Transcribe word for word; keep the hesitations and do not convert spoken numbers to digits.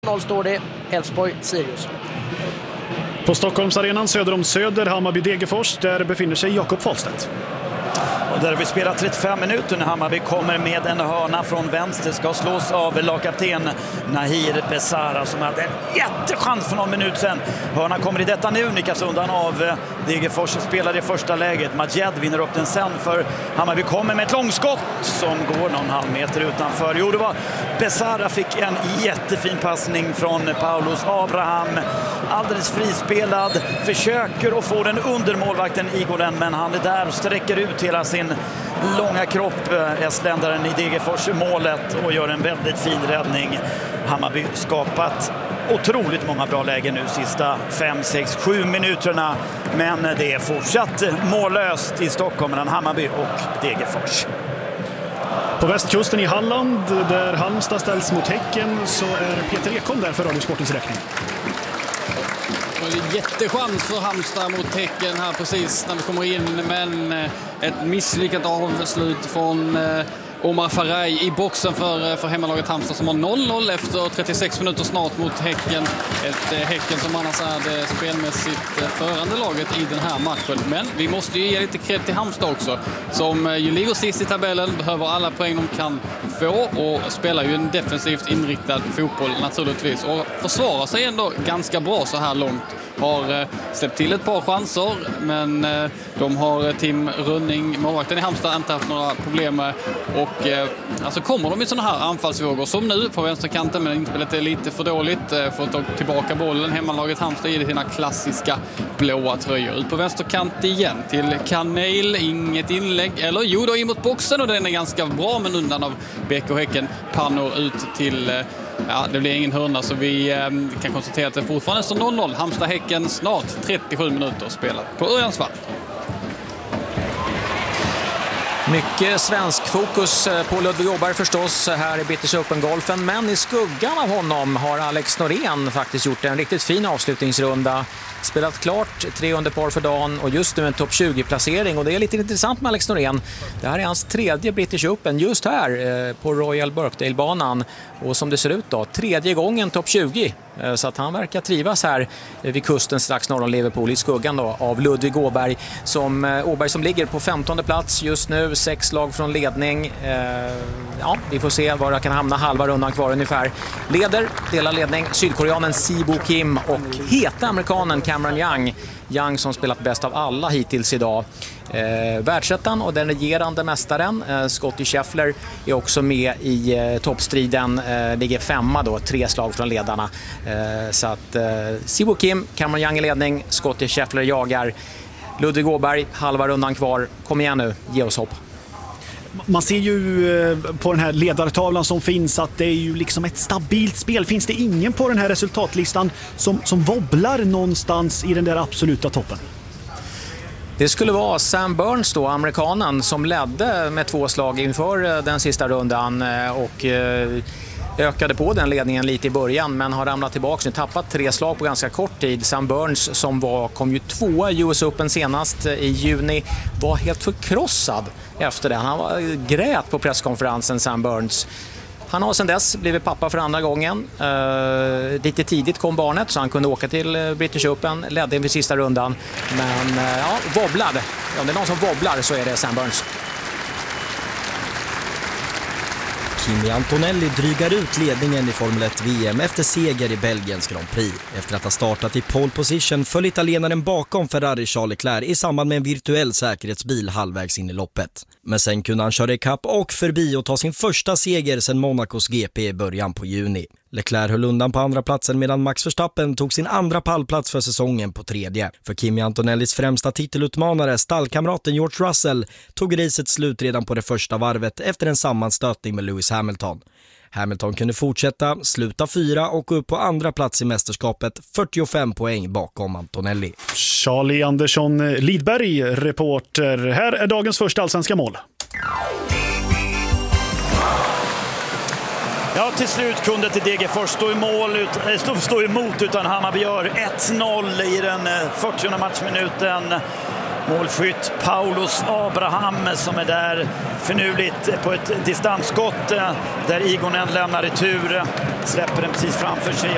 noll står det. Elfsborg-Sirius. På Stockholmsarenan söder om Söder, Hammarby-Degerfors, där befinner sig Jakob Fahlstedt. Och där vi spelar trettiofem minuter när Hammarby kommer med en hörna från vänster. Ska slås av lagkapten Nahir Besara som hade en jättechans för någon minut sedan. Hörna kommer i detta nu, nickas undan av Degerfors spelar i första läget. Majed vinner upp den sen för Hammarby kommer med ett långskott som går någon halv meter utanför. Jo, det var Besara fick en jättefin passning från Paulus Abraham. Alldeles frispelad, försöker att få den under målvakten Igonen, men han är där och sträcker ut hela sin långa kropp, estländaren i Degerfors målet, och gör en väldigt fin räddning. Hammarby skapat otroligt många bra lägen nu sista fem, sex, sju minuterna, men det är fortsatt mållöst i Stockholm mellan Hammarby och Degerfors. På västkusten i Halland, där Halmstad ställs mot Häcken, så är Peter Ekholm där för Radiosportens räkning. Jättechans för Halmstad mot Häcken här precis när vi kommer in, men ett misslyckat avslut från Omar Faraj i boxen för, för hemmalaget Halmstad som har noll noll efter trettiosex minuter snart mot Häcken. Ett Häcken som annars är det spelmässigt förande laget i den här matchen. Men vi måste ju ge lite cred till Halmstad också, som ju ligger sist i tabellen, behöver alla poäng de kan få och spelar ju en defensivt inriktad fotboll naturligtvis. Och försvarar sig ändå ganska bra så här långt. Har släppt till ett par chanser, men de har Tim Rönning, målvakten i Halmstad, inte haft några problem med. Och alltså kommer de i sådana här anfallsvågor som nu på vänsterkanten, men inspelet är lite för dåligt, får ta tillbaka bollen. Hemmalaget Halmstad i sina klassiska blåa tröjor. Ut på vänsterkant igen till Kanel, inget inlägg, eller jo då in mot boxen, och den är ganska bra, men undan av B K Häcken. Pannor ut till, ja, det blir ingen hörna, så vi eh, kan konstatera att det fortfarande står noll noll. Halmstad-Häcken snart trettiosju minuter spelat på Örjansvall. Mycket svensk fokus på Ludvig Åberg förstås här i British Open-golfen, men i skuggan av honom har Alex Norén faktiskt gjort en riktigt fin avslutningsrunda. Spelat klart tre under par för dagen och just nu en topp tjugo-placering, och det är lite intressant med Alex Norén. Det här är hans tredje British Open just här eh, på Royal Birkdale-banan, och som det ser ut då, tredje gången topp tjugo. Eh, så att han verkar trivas här eh, vid kusten strax norr om Liverpool i skuggan då av Ludvig Åberg som, eh, Åberg som ligger på femtonde plats just nu, sex slag från ledning. Eh, ja, vi får se var jag kan hamna, halva rundan kvar ungefär. Leder, delar ledning, sydkoreanen Sibo Kim och heta amerikanen Cameron Young. Young som spelat bäst av alla hittills idag. Eh, världsettan och den regerande mästaren eh, Scottie Scheffler är också med i eh, toppstriden, eh, ligger femma då, tre slag från ledarna. Eh, så att eh, Sibo Kim, Cameron Young i ledning, Scottie Scheffler jagar. Ludvig Åberg, halva rundan kvar. Kom igen nu, ge oss hopp. Man ser ju på den här ledartavlan som finns att det är ju liksom ett stabilt spel. Finns det ingen på den här resultatlistan som, som wobblar någonstans i den där absoluta toppen? Det skulle vara Sam Burns då, amerikanen, som ledde med två slag inför den sista rundan och ökade på den ledningen lite i början, men har ramlat tillbaka nu, tappat tre slag på ganska kort tid. Sam Burns som var, kom ju tvåa i U S Open senast i juni, var helt förkrossad efter det. Han var grät på presskonferensen, Sam Burns. Han har sedan dess blivit pappa för andra gången. Uh, lite tidigt kom barnet så han kunde åka till British Open, ledde inför sista rundan. Men uh, ja, wobblad. Om det är någon som wobblar så är det Sam Burns. Kimi Antonelli drygar ut ledningen i Formel ett V M efter seger i Belgiens Grand Prix. Efter att ha startat i pole position föll italienaren bakom Ferrari Charles Leclerc i samband med en virtuell säkerhetsbil halvvägs in i loppet. Men sen kunde han köra ikapp och förbi och ta sin första seger sedan Monacos G P i början på juni. Leclerc höll undan på andra platsen medan Max Verstappen tog sin andra pallplats för säsongen på tredje. För Kimi Antonellis främsta titelutmanare, stallkamraten George Russell, tog racet slut redan på det första varvet efter en sammanstötning med Lewis Hamilton. Hamilton kunde fortsätta, sluta fyra och gå upp på andra plats i mästerskapet, fyrtiofem poäng bakom Antonelli. Charlie Andersson Lidberg, reporter. Här är dagens första allsvenska mål. Ja, till slut kunde till Degerfors stå, i mål ut, stå, stå emot utan Hammarby gör ett noll i den fyrtionde matchminuten. Målskytt Paulus Abraham som är där finurligt på ett distansskott där Igonen lämnar retur, släpper den precis framför sig.